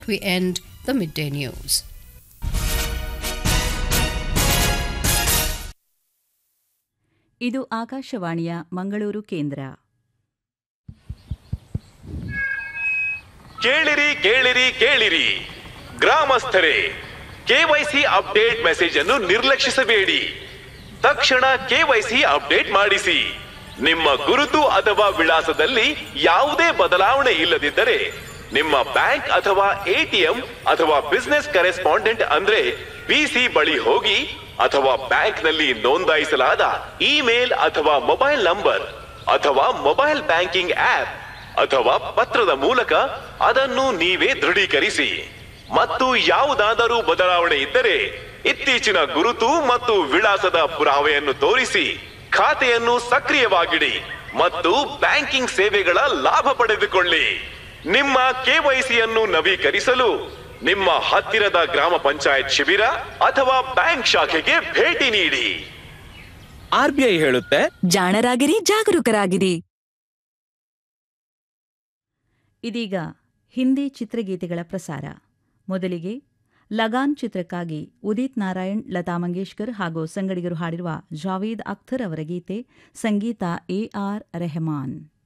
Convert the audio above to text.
We end the midday news. ಇದು ಆಕಾಶವಾಣಿಯ ಮಂಗಳೂರು ಕೇಂದ್ರ. ಕೇಳಿರಿ ಕೇಳಿರಿ ಕೇಳಿರಿ, ಗ್ರಾಮಸ್ಥರೇ, ಕೆವೈಸಿ ಅಪ್ಡೇಟ್ ಮೆಸೇಜ್ ಅನ್ನು ನಿರ್ಲಕ್ಷಿಸಬೇಡಿ. ತಕ್ಷಣ ಕೆವೈಸಿ ಅಪ್ಡೇಟ್ ಮಾಡಿಸಿ. ನಿಮ್ಮ ಗುರುತು ಅಥವಾ ವಿಳಾಸದಲ್ಲಿ ಯಾವುದೇ ಬದಲಾವಣೆ ಇಲ್ಲದಿದ್ದರೆ ನಿಮ್ಮ ಬ್ಯಾಂಕ್ ಅಥವಾ ಎಟಿಎಂ ಅಥವಾ ಬಿಸಿನೆಸ್ ಕರೆಸ್ಪಾಂಡೆಂಟ್ ಅಂದ್ರೆ ಬಿಸಿ ಬಳಿ ಹೋಗಿ, ಅಥವಾ ಬ್ಯಾಂಕ್ನಲ್ಲಿ ನೋಂದಾಯಿಸಲಾದ ಇಮೇಲ್ ಅಥವಾ ಮೊಬೈಲ್ ನಂಬರ್ ಅಥವಾ ಮೊಬೈಲ್ ಬ್ಯಾಂಕಿಂಗ್ ಆಪ್ ಅಥವಾ ಪತ್ರದ ಮೂಲಕ ಅದನ್ನು ನೀವೇ ದೃಢೀಕರಿಸಿ. ಮತ್ತು ಯಾವುದಾದರೂ ಬದಲಾವಣೆ ಇದ್ದರೆ ಇತ್ತೀಚಿನ ಗುರುತು ಮತ್ತು ವಿಳಾಸದ ಪುರಾವೆಯನ್ನು ತೋರಿಸಿ ಖಾತೆಯನ್ನು ಸಕ್ರಿಯವಾಗಿಡಿ ಮತ್ತು ಬ್ಯಾಂಕಿಂಗ್ ಸೇವೆಗಳ ಲಾಭ ಪಡೆದುಕೊಳ್ಳಿ. ನಿಮ್ಮ ಕೆವೈಸಿಯನ್ನು ನವೀಕರಿಸಲು ನಿಮ್ಮ ಹತ್ತಿರದ ಗ್ರಾಮ ಪಂಚಾಯತ್ ಶಿಬಿರ ಅಥವಾ ಬ್ಯಾಂಕ್ ಶಾಖೆಗೆ ಭೇಟಿ ನೀಡಿ. ಆರ್ಬಿಐ ಹೇಳುತ್ತೆ, ಜಾಣರಾಗಿರಿ, ಜಾಗರೂಕರಾಗಿರಿ. ಇದೀಗ ಹಿಂದಿ ಚಿತ್ರಗೀತೆಗಳ ಪ್ರಸಾರ. ಮೊದಲಿಗೆ ಲಗಾನ್ ಚಿತ್ರಕ್ಕಾಗಿ ಉದಿತ್ ನಾರಾಯಣ್, ಲತಾ ಮಂಗೇಶ್ಕರ್ ಹಾಗೂ ಸಂಗಡಿಗರು ಹಾಡಿರುವ ಜಾವೇದ್ ಅಖ್ತರ್ ಅವರ ಗೀತೆ, ಸಂಗೀತ ಎ.ಆರ್. ರೆಹಮಾನ್.